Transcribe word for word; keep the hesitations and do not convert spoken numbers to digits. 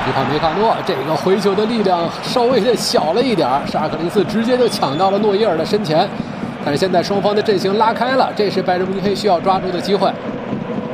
伊帕梅卡诺这个回球的力量稍微的小了一点，沙克林斯直接就抢到了诺伊尔的身前。但是现在双方的阵型拉开了，这是拜仁慕尼黑需要抓住的机会。